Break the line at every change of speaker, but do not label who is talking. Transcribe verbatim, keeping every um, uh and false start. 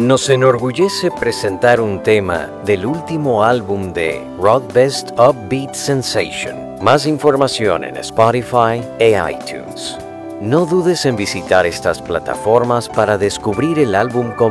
Nos enorgullece presentar un tema del último álbum de Rod Best Upbeat Sensation. Más información en Spotify e iTunes. No dudes en visitar estas plataformas para descubrir el álbum completo.